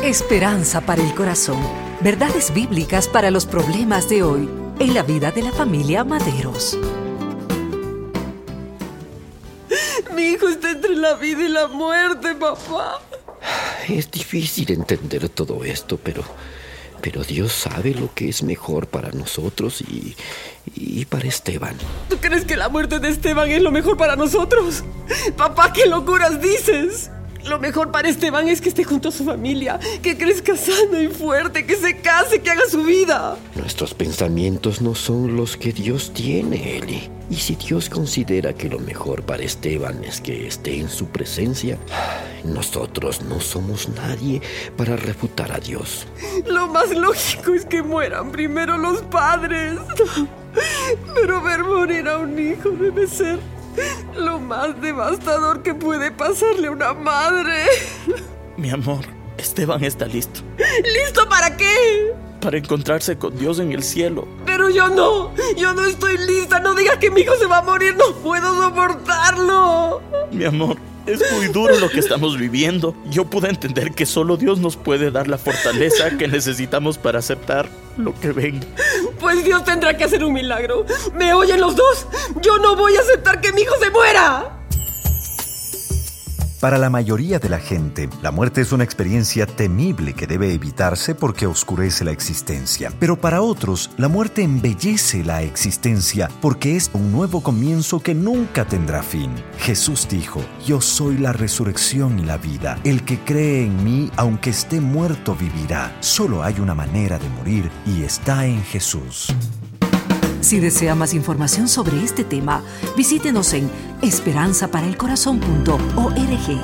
Esperanza para el corazón. Verdades bíblicas para los problemas de hoy en la vida de la familia Maderos. Mi hijo está entre la vida y la muerte, papá. Es difícil entender todo esto, pero Dios sabe lo que es mejor para nosotros y para Esteban. ¿Tú crees que la muerte de Esteban es lo mejor para nosotros? Papá, ¿qué locuras dices? Lo mejor para Esteban es que esté junto a su familia, que crezca sano y fuerte, que se case, que haga su vida. Nuestros pensamientos no son los que Dios tiene, Eli. Y si Dios considera que lo mejor para Esteban es que esté en su presencia, nosotros no somos nadie para refutar a Dios. Lo más lógico es que mueran primero los padres. Pero ver morir a un hijo debe ser lo más devastador que puede pasarle a una madre. Mi amor, Esteban está listo. ¿Listo para qué? Para encontrarse con Dios en el cielo. Pero yo no estoy lista. No digas que mi hijo se va a morir, no puedo soportarlo. Mi amor, es muy duro lo que estamos viviendo. Yo pude entender que solo Dios nos puede dar la fortaleza que necesitamos para aceptar lo que venga. Pues Dios tendrá que hacer un milagro. ¿Me oyen los dos? Yo no voy a aceptar que mi hijo se muera. Para la mayoría de la gente, la muerte es una experiencia temible que debe evitarse porque oscurece la existencia. Pero para otros, la muerte embellece la existencia porque es un nuevo comienzo que nunca tendrá fin. Jesús dijo: "Yo soy la resurrección y la vida. El que cree en mí, aunque esté muerto, vivirá". Solo hay una manera de morir y está en Jesús. Si desea más información sobre este tema, visítenos en esperanzaparaelcorazon.org.